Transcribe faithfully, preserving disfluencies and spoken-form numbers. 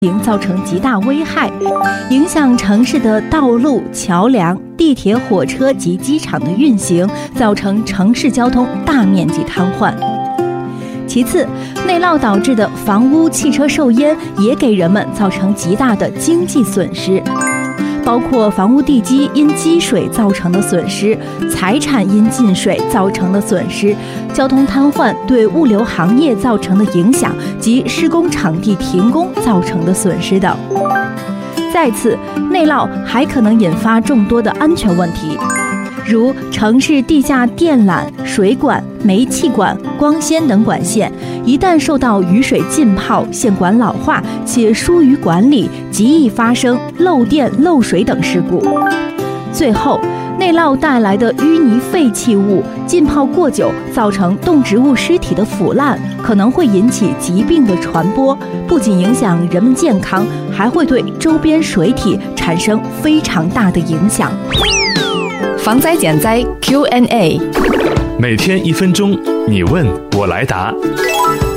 造成极大危害，影响城市的道路、桥梁、地铁、火车及机场的运行，造成城市交通大面积瘫痪。其次，内涝导致的房屋、汽车受淹，也给人们造成极大的经济损失，包括房屋地基因积水造成的损失，财产因进水造成的损失，交通瘫痪对物流行业造成的影响及施工场地停工造成的损失等。再次，内涝还可能引发众多的安全问题，如城市地下电缆、水管、煤气管、光纤等管线，一旦受到雨水浸泡，线管老化且疏于管理，极易发生漏电、漏水等事故。最后，内涝带来的淤泥废弃物浸泡过久，造成动植物尸体的腐烂，可能会引起疾病的传播，不仅影响人们健康，还会对周边水体产生非常大的影响。 防灾减灾 Q and A， 每天一分钟，你问我来答。